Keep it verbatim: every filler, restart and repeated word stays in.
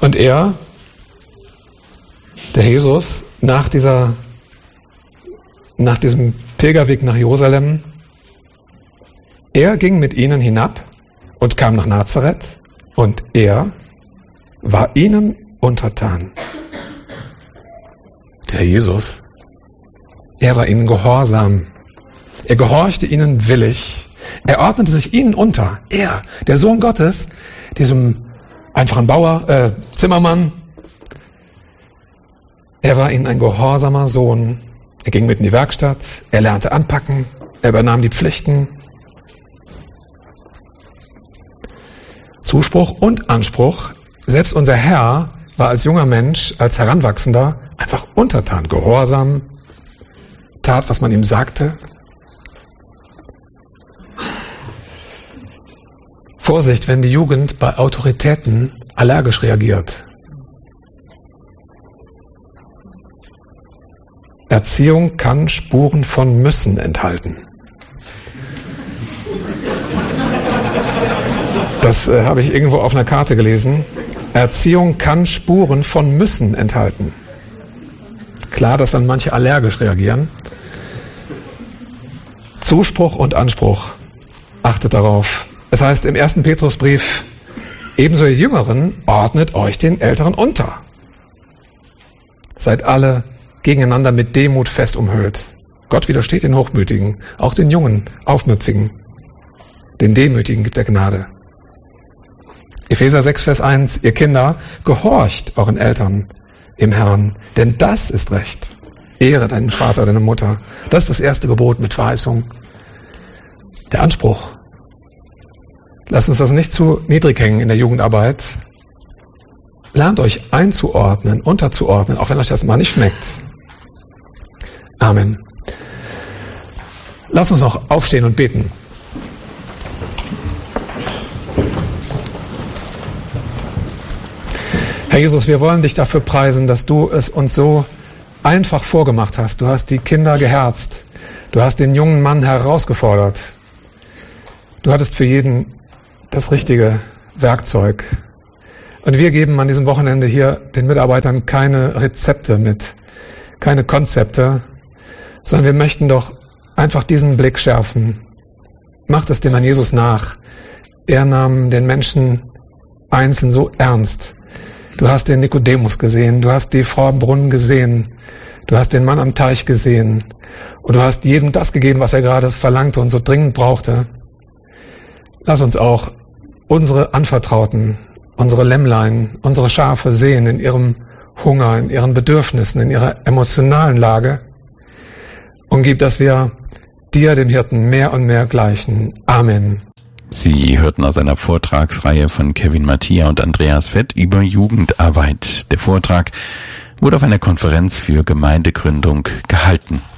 Und er, der Jesus, nach dieser, nach diesem Pilgerweg nach Jerusalem, er ging mit ihnen hinab und kam nach Nazareth und er war ihnen untertan. Der Jesus, er war ihnen gehorsam. Er gehorchte ihnen willig. Er ordnete sich ihnen unter. Er, der Sohn Gottes, diesem einfachen Bauer, äh, Zimmermann, er war ihnen ein gehorsamer Sohn. Er ging mit in die Werkstatt, er lernte anpacken, er übernahm die Pflichten. Zuspruch und Anspruch. Selbst unser Herr war als junger Mensch, als Heranwachsender einfach untertan, gehorsam, tat, was man ihm sagte. Vorsicht, wenn die Jugend bei Autoritäten allergisch reagiert. Erziehung kann Spuren von Müssen enthalten. Das äh, habe ich irgendwo auf einer Karte gelesen. Erziehung kann Spuren von Müssen enthalten. Klar, dass dann manche allergisch reagieren. Zuspruch und Anspruch. Achtet darauf. Es heißt im ersten Petrusbrief, ebenso ihr Jüngeren, ordnet euch den Älteren unter. Seid alle gegeneinander mit Demut fest umhüllt. Gott widersteht den Hochmütigen, auch den Jungen, Aufmüpfigen. Den Demütigen gibt er Gnade. Epheser sechs, Vers eins, ihr Kinder, gehorcht euren Eltern im Herrn, denn das ist Recht. Ehre deinen Vater, deine Mutter. Das ist das erste Gebot mit Verheißung. Der Anspruch. Lasst uns das nicht zu niedrig hängen in der Jugendarbeit. Lernt euch einzuordnen, unterzuordnen, auch wenn euch das mal nicht schmeckt. Amen. Lasst uns noch aufstehen und beten. Herr Jesus, wir wollen dich dafür preisen, dass du es uns so einfach vorgemacht hast. Du hast die Kinder geherzt. Du hast den jungen Mann herausgefordert. Du hattest für jeden das richtige Werkzeug. Und wir geben an diesem Wochenende hier den Mitarbeitern keine Rezepte mit, keine Konzepte, sondern wir möchten doch einfach diesen Blick schärfen. Macht es dem Herrn Jesus nach. Er nahm den Menschen einzeln so ernst. Du hast den Nikodemus gesehen, du hast die Frau am Brunnen gesehen, du hast den Mann am Teich gesehen und du hast jedem das gegeben, was er gerade verlangte und so dringend brauchte. Lass uns auch unsere Anvertrauten, unsere Lämmlein, unsere Schafe sehen in ihrem Hunger, in ihren Bedürfnissen, in ihrer emotionalen Lage und gib, dass wir dir, dem Hirten, mehr und mehr gleichen. Amen. Sie hörten aus einer Vortragsreihe von Kevin Mattia und Andreas Fett über Jugendarbeit. Der Vortrag wurde auf einer Konferenz für Gemeindegründung gehalten.